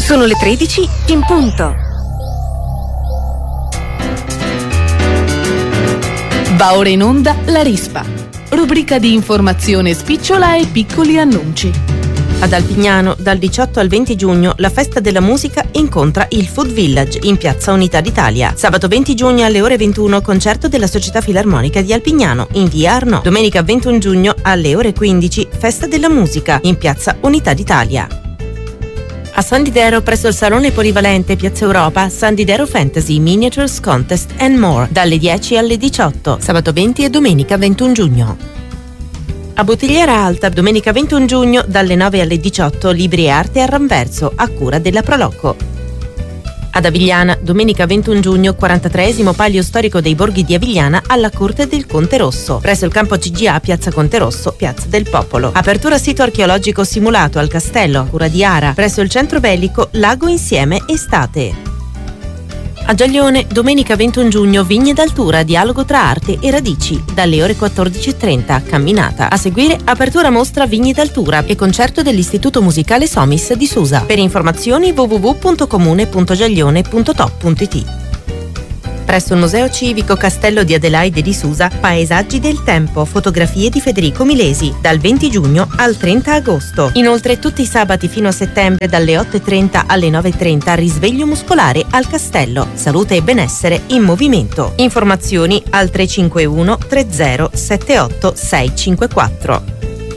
Sono le 13 in punto. Va ora in onda La Rispa, rubrica di informazione spicciola e piccoli annunci. Ad Alpignano, dal 18 al 20 giugno, la Festa della Musica incontra il Food Village in Piazza Unità d'Italia. Sabato 20 giugno alle ore 21, concerto della Società Filarmonica di Alpignano in via Arno. Domenica 21 giugno alle ore 15, Festa della Musica in Piazza Unità d'Italia. A San Didero, presso il Salone Polivalente Piazza Europa, San Didero Fantasy Miniatures Contest and More, dalle 10 alle 18, sabato 20 e domenica 21 giugno. A Bottigliera Alta, domenica 21 giugno, dalle 9 alle 18, Libri e Arte a Ramverso, a cura della Proloco. Ad Avigliana, domenica 21 giugno, 43esimo Palio Storico dei Borghi di Avigliana alla Corte del Conte Rosso, presso il campo CGA Piazza Conte Rosso, Piazza del Popolo. Apertura sito archeologico simulato al castello, a cura di Ara, presso il centro bellico Lago Insieme Estate. A Giaglione, domenica 21 giugno, Vigne d'Altura, dialogo tra arte e radici, dalle ore 14:30, camminata. A seguire, apertura mostra Vigne d'Altura e concerto dell'Istituto Musicale Somis di Susa. Per informazioni www.comune.giaglione.top.it. Presso il Museo Civico Castello di Adelaide di Susa, Paesaggi del Tempo, fotografie di Federico Milesi, dal 20 giugno al 30 agosto. Inoltre tutti i sabati fino a settembre dalle 8:30 alle 9:30 risveglio muscolare al Castello, salute e benessere in movimento. Informazioni al 351 30 78 654.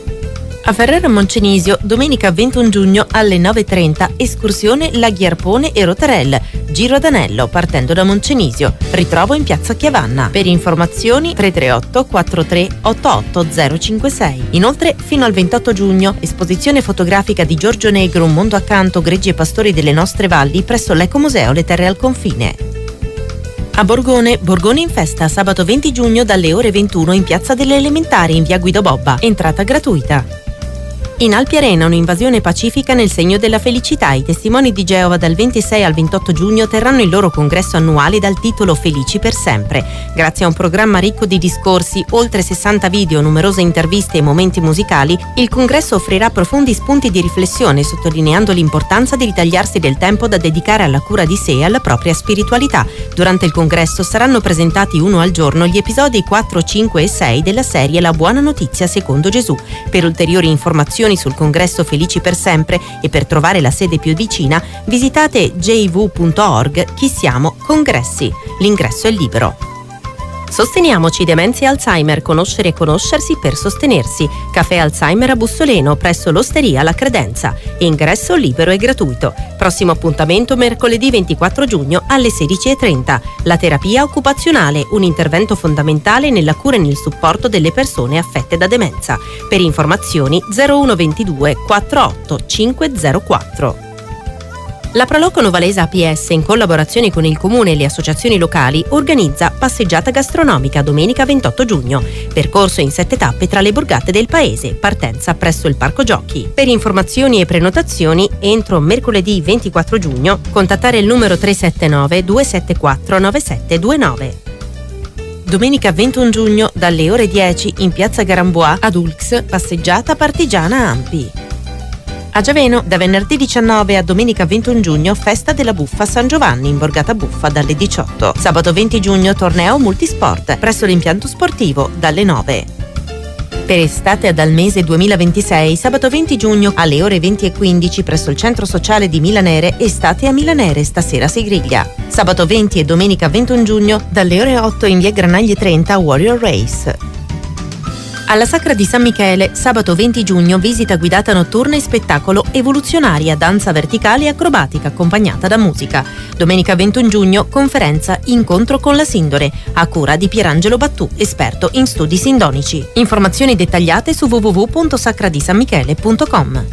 A Ferrara Moncenisio, domenica 21 giugno alle 9:30, escursione Laghi Arpone e Rotarel, giro ad anello partendo da Moncenisio, ritrovo in piazza Chiavanna. Per informazioni 338 43 88 056. Inoltre fino al 28 giugno, esposizione fotografica di Giorgio Negro, Un mondo accanto, greggi e pastori delle nostre valli presso l'Ecomuseo Le Terre al Confine. A Borgone, Borgone in festa, sabato 20 giugno dalle ore 21 in piazza delle Elementari in via Guido Bobba, entrata gratuita. In Alpi Arena, un'invasione pacifica nel segno della felicità. I testimoni di Geova dal 26 al 28 giugno terranno il loro congresso annuale dal titolo Felici per sempre. Grazie a un programma ricco di discorsi, oltre 60 video, numerose interviste e momenti musicali, il congresso offrirà profondi spunti di riflessione, sottolineando l'importanza di ritagliarsi del tempo da dedicare alla cura di sé e alla propria spiritualità. Durante il congresso saranno presentati uno al giorno gli episodi 4, 5 e 6 della serie La Buona Notizia secondo Gesù. Per ulteriori informazioni sul congresso Felici per sempre e per trovare la sede più vicina, visitate jv.org. Chi siamo? Congressi. L'ingresso è libero. Sosteniamoci demenza e Alzheimer, conoscere e conoscersi per sostenersi. Caffè Alzheimer a Bussoleno, presso l'Osteria La Credenza. Ingresso libero e gratuito. Prossimo appuntamento mercoledì 24 giugno alle 16:30. La terapia occupazionale, un intervento fondamentale nella cura e nel supporto delle persone affette da demenza. Per informazioni 0122 48 504. La Proloco Novalese APS, in collaborazione con il Comune e le associazioni locali, organizza passeggiata gastronomica domenica 28 giugno. Percorso in 7 tappe tra le borgate del paese, partenza presso il Parco Giochi. Per informazioni e prenotazioni, entro mercoledì 24 giugno, contattare il numero 379 274 9729. Domenica 21 giugno, dalle ore 10, in piazza Garambois, ad Ulx, passeggiata partigiana Ampi. A Giaveno, da venerdì 19 a domenica 21 giugno, festa della buffa San Giovanni in Borgata Buffa dalle 18. Sabato 20 giugno, torneo multisport presso l'impianto sportivo dalle 9. Per estate ad Almese 2026, sabato 20 giugno alle ore 20:15 presso il centro sociale di Milanere, estate a Milanere, stasera si griglia. Sabato 20 e domenica 21 giugno dalle ore 8 in via Granaglie 30, Warrior Race. Alla Sacra di San Michele, sabato 20 giugno, visita guidata notturna e spettacolo evoluzionaria, danza verticale e acrobatica accompagnata da musica. Domenica 21 giugno, conferenza Incontro con la Sindone, a cura di Pierangelo Battù, esperto in studi sindonici. Informazioni dettagliate su www.sacradisanmichele.com.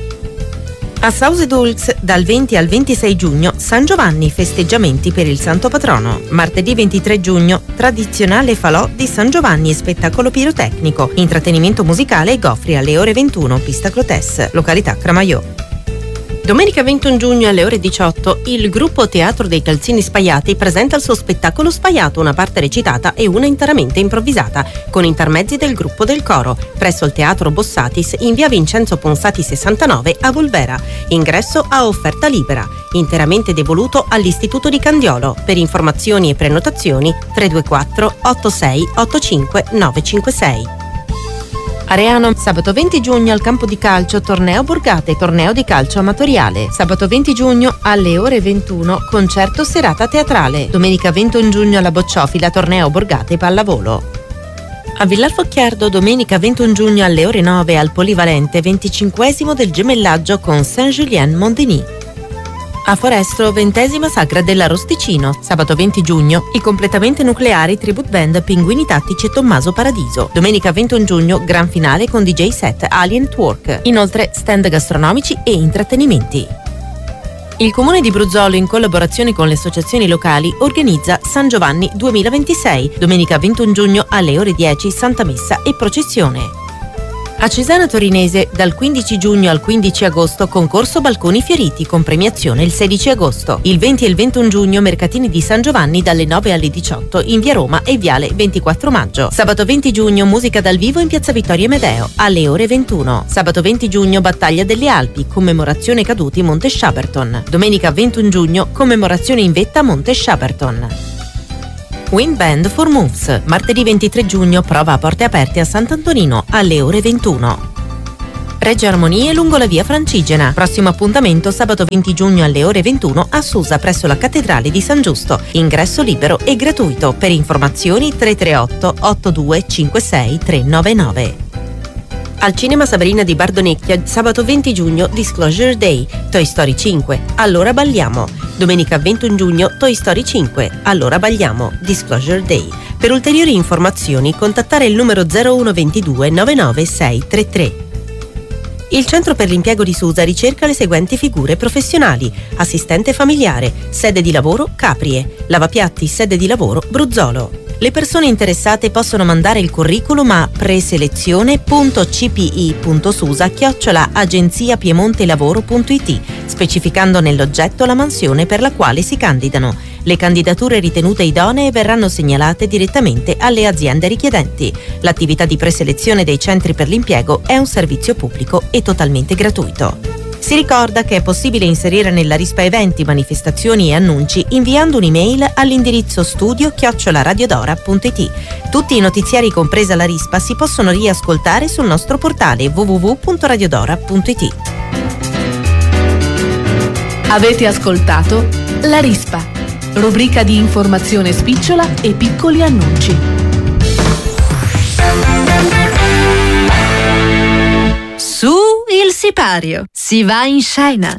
A Sausedolx, dal 20 al 26 giugno, San Giovanni, festeggiamenti per il santo patrono. Martedì 23 giugno, tradizionale falò di San Giovanni e spettacolo pirotecnico, intrattenimento musicale e gofri alle ore 21, pista Clotes, località Cramaiò. Domenica 21 giugno alle ore 18 il gruppo Teatro dei Calzini Spaiati presenta il suo spettacolo Spaiato, una parte recitata e una interamente improvvisata, con intermezzi del gruppo del coro, presso il Teatro Bossatis in via Vincenzo Ponsati 69 a Volvera. Ingresso a offerta libera, interamente devoluto all'Istituto di Candiolo. Per informazioni e prenotazioni 324 86 85 956. Areano, sabato 20 giugno al campo di calcio Torneo Borgate, torneo di calcio amatoriale. Sabato 20 giugno alle ore 21 concerto serata teatrale. Domenica 21 giugno alla Bocciofila torneo Borgate pallavolo. A Villar Focchiardo domenica 21 giugno alle ore 9 al Polivalente 25esimo del gemellaggio con Saint-Julien-Mondeny. A Forestro 20ª Sagra dell'Arosticino, sabato 20 giugno, i completamente nucleari tribute band Pinguini Tattici e Tommaso Paradiso. Domenica 21 giugno, gran finale con DJ set Alien Twerk. Inoltre stand gastronomici e intrattenimenti. Il Comune di Bruzzolo, in collaborazione con le associazioni locali, organizza San Giovanni 2026, domenica 21 giugno alle ore 10 Santa Messa e processione. A Cesana Torinese, dal 15 giugno al 15 agosto, concorso Balconi Fioriti con premiazione il 16 agosto. Il 20 e il 21 giugno, mercatini di San Giovanni dalle 9 alle 18 in via Roma e viale 24 maggio. Sabato 20 giugno, musica dal vivo in piazza Vittorio Medeo alle ore 21. Sabato 20 giugno, battaglia delle Alpi, commemorazione caduti Monte Shepperton. Domenica 21 giugno, commemorazione in vetta Monte Shepperton. Wind Band for Moves, martedì 23 giugno, prova a porte aperte a Sant'Antonino alle ore 21. Reggio Armonie lungo la via Francigena, prossimo appuntamento sabato 20 giugno alle ore 21 a Susa presso la Cattedrale di San Giusto, ingresso libero e gratuito. Per informazioni 338 8256 399. Al Cinema Sabrina di Bardonecchia, sabato 20 giugno, Disclosure Day, Toy Story 5, Allora balliamo. Domenica 21 giugno, Toy Story 5, Allora balliamo, Disclosure Day. Per ulteriori informazioni contattare il numero 0122 99633. Il Centro per l'Impiego di Susa ricerca le seguenti figure professionali: assistente familiare, sede di lavoro Caprie, lavapiatti, sede di lavoro Bruzzolo. Le persone interessate possono mandare il curriculum a preselezione.cpi.susa@agenziapiemontelavoro.it, specificando nell'oggetto la mansione per la quale si candidano. Le candidature ritenute idonee verranno segnalate direttamente alle aziende richiedenti. L'attività di preselezione dei centri per l'impiego è un servizio pubblico e totalmente gratuito. Si ricorda che è possibile inserire nella rispa eventi, manifestazioni e annunci inviando un'email all'indirizzo studio@radiodora.it. Tutti i notiziari, compresa la rispa, si possono riascoltare sul nostro portale www.radiodora.it. Avete ascoltato La Rispa, rubrica di informazione spicciola e piccoli annunci. Su il sipario, si va in scena.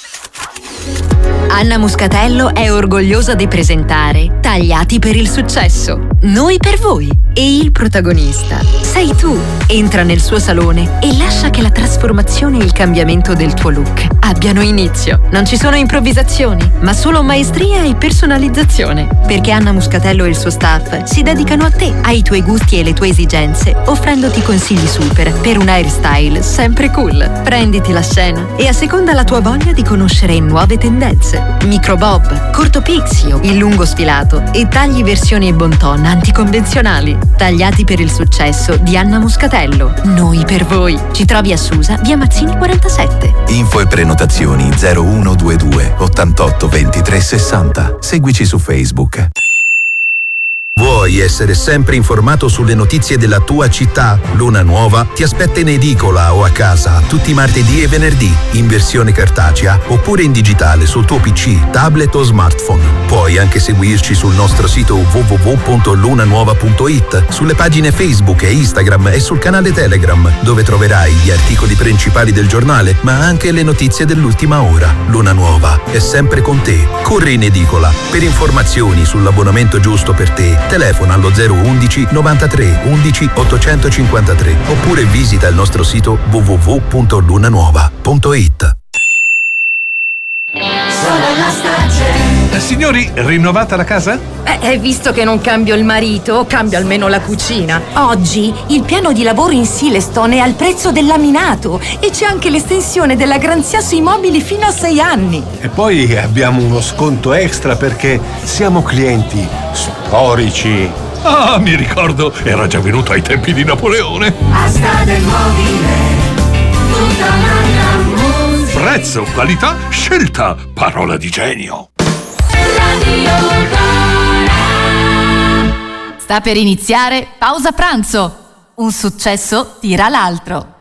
Anna Muscatello è orgogliosa di presentare Tagliati per il successo, noi per voi. E il protagonista sei tu. Entra nel suo salone e lascia che la trasformazione e il cambiamento del tuo look abbiano inizio. Non ci sono improvvisazioni, ma solo maestria e personalizzazione. Perché Anna Muscatello e il suo staff si dedicano a te, ai tuoi gusti e le tue esigenze, offrendoti consigli super per un hairstyle sempre cool. Prenditi la scena e asseconda la tua voglia di conoscere nuove tendenze. Micro bob, corto pixie, il lungo sfilato e tagli versioni bon ton anticonvenzionali. Tagliati per il successo di Anna Muscatello, noi per voi. Ci trovi a Susa, via Mazzini 47. Info e prenotazioni 0122 88 23 60. Seguici su Facebook. Vuoi essere sempre informato sulle notizie della tua città? Luna Nuova ti aspetta in edicola o a casa tutti i martedì e venerdì, in versione cartacea oppure in digitale sul tuo PC, tablet o smartphone. Puoi anche seguirci sul nostro sito www.lunanuova.it, sulle pagine Facebook e Instagram e sul canale Telegram, dove troverai gli articoli principali del giornale, ma anche le notizie dell'ultima ora. Luna Nuova è sempre con te. Corri in edicola. Per informazioni sull'abbonamento giusto per te, telefona allo 011 93 11 853 oppure visita il nostro sito www.lunanuova.it. Sono la strage, Signori, rinnovata la casa? Visto che non cambio il marito, cambio almeno la cucina. Oggi il piano di lavoro in Silestone è al prezzo del laminato e c'è anche l'estensione della garanzia sui mobili fino a 6 anni. E poi abbiamo uno sconto extra perché siamo clienti storici. Ah, mi ricordo, era già venuto ai tempi di Napoleone. Asta del mobile, tutta un'altra musica. Prezzo, qualità, scelta, parola di genio. Sta per iniziare Pausa Pranzo. Un successo tira l'altro.